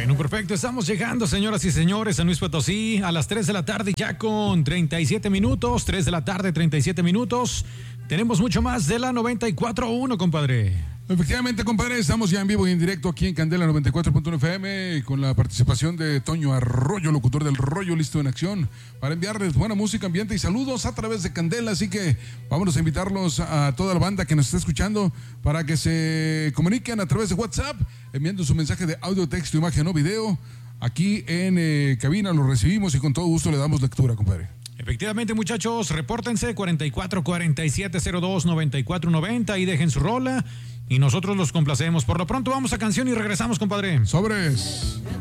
Bueno, perfecto. Estamos llegando, señoras y señores, a Luis Potosí a las 3 de la tarde ya con 37 minutos. 3 de la tarde, 37 minutos. Tenemos mucho más de la 94.1, compadre. Efectivamente, compadre, estamos ya en vivo y en directo aquí en Candela 94.1 FM con la participación de Toño Arroyo, locutor del Rollo, listo en acción para enviarles buena música, ambiente y saludos a través de Candela. Así que vámonos a invitarlos a toda la banda que nos está escuchando para que se comuniquen a través de WhatsApp, enviando su mensaje de audio, texto, imagen o video. Aquí en cabina lo recibimos y con todo gusto le damos lectura, compadre. Efectivamente, muchachos, repórtense 44 47 02 94 90 y dejen su rola y nosotros los complacemos. Por lo pronto vamos a canción y regresamos, compadre. Sobres.